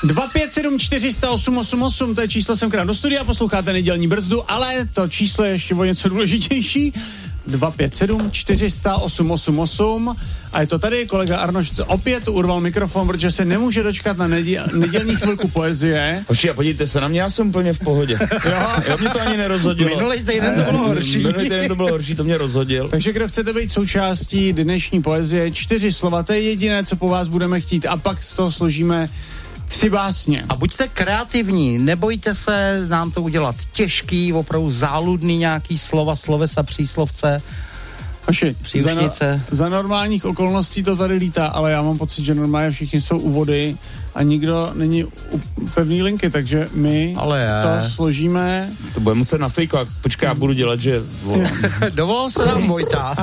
257 400 888, to je číslo sem k nám do studia, posloucháte Nedělní brzdu, ale to číslo je ještě o něco důležitější. 257 400 888 a je to tady, kolega Arnoš opět urval mikrofon, protože se nemůže dočkat na nedělní chvilku poezie. Hoši, a podívejte se na mě, já jsem úplně v pohodě. Jo, mě to ani nerozhodilo. Minulý týden to bylo horší, to mě rozhodil. Takže kdo chcete být součástí dnešní poezie, 4 slova, to je jediné, co po vás budeme chtít a pak z toho složíme 3 básně. A buďte kreativní, nebojte se nám to udělat těžký, opravdu záludný nějaký slova, slovesa, příslovce. Hoši, příušnice. Za normálních okolností to tady lítá, ale já mám pocit, že normálně všichni jsou u vody a nikdo není u pevný linky, takže my to složíme. To bude muset na fejkách. Počkej, já budu dělat, že volám. Dovolal se nám Vojta.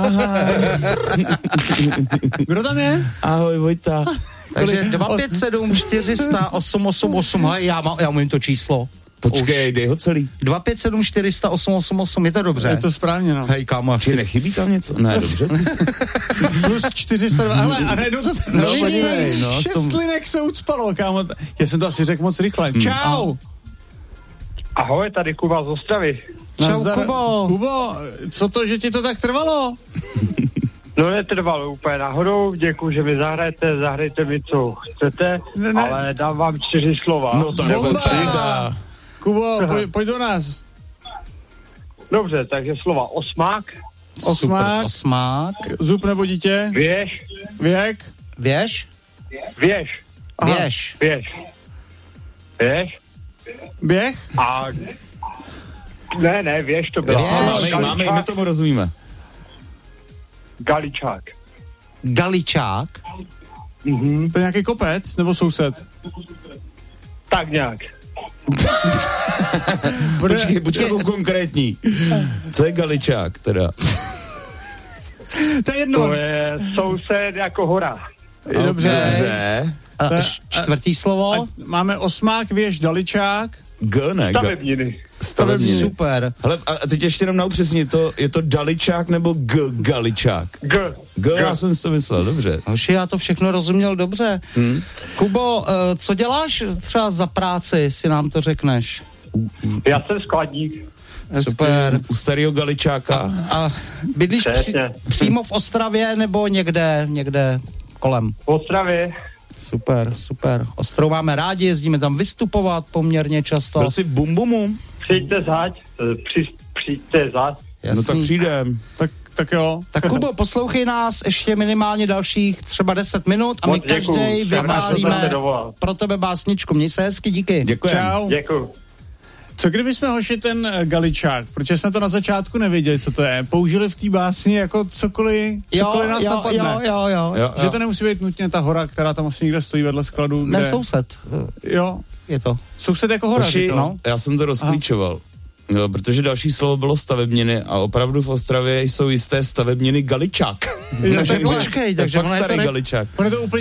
Kdo tam je? Ahoj, Vojta. Takže 257 400 888, já umím to číslo. Počkej, dej ho celý. 257 400 888, je to dobře? Je to správně, no. Hej, kámo. Či nechybí tam něco? Ne, dobře. Plus 400, hele, a najednou to... podívej, 6 linek se ucpalo, kámo. Já jsem to asi řekl moc rychle. Čau! Ahoj, tady Kuba z Ostravy. Čau, Kubo. Kubo, co to, že ti to tak trvalo? No netrvalo úplně náhodou, děkuji, že mi zahrajte mi, co chcete, ale dám vám 4 slova. No to nebude pravda. Kubo, pojď do nás. Dobře, takže slova osmák. Osmák. Osmák. Zub nebo dítě? Věž. Věk. Věž. Věž. Věž. Věž. Věž. Běh? A... Ne, věž to byla. Máme, my tomu rozumíme. Galičák. Galičák? To je nějaký kopec nebo soused? Tak nějak. Počkej, konkrétní. Co je Galičák teda? To je jedno. To je soused jako hora. Dobře. A čtvrtý slovo? Máme osmák, věž, daličák. G, ne? Stavebniny. Super. Hele, a teď ještě jenom na upřesně, je to Daličák nebo Galičák? G, já jsem si to myslel, dobře. Hoši, já to všechno rozuměl dobře. Kubo, co děláš třeba za práci, si nám to řekneš? Já jsem skladník. Super. U starého Galičáka. A bydlíš přímo v Ostravě nebo někde kolem? V Ostravě. Super. Ostravu máme rádi, jezdíme tam vystupovat poměrně často. Byl jsi bumbumu? Přijďte zať. No tak přijdem. Tak jo. Tak Kubo, poslouchej nás ještě minimálně dalších třeba 10 minut a my každej vypálíme pro tebe básničku. Měj se hezky, díky. Děkujem. Čau. Děkuju. Co kdybychom, hoši, ten Galičák, protože jsme to na začátku nevěděli, co to je, použili v té básni jako cokoliv nás napadne. Jo. Že to nemusí být nutně ta hora, která tam asi někde stojí vedle skladu. Ne, soused. Jo. Je to. Soused jako hora. Já jsem to rozklíčoval. Jo, protože další slovo bylo stavebniny a opravdu v Ostravě jsou jisté stavebniny Galičák. Tak počkej, takže ono je to starý Galičák. On je to úplně